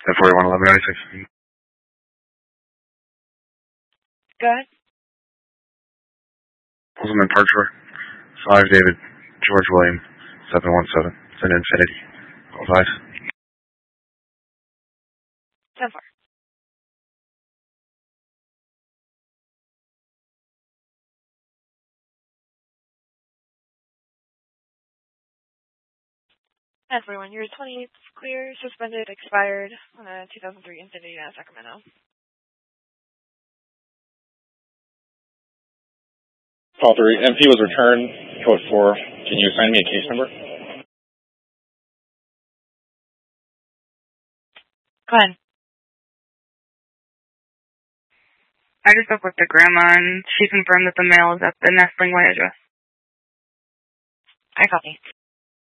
At 411196. Go ahead. Pullman Park Shore. 5 David George William 717. It's an Infinity. 5. 10-4. Everyone, your 28th clear, suspended, expired on a 2003 Infinity out of Sacramento. Call 3, MP was returned, code 4. Can you assign me a case number? Go ahead. I just spoke with the grandma, and she confirmed that the mail is at the Nestling Way address. I copy.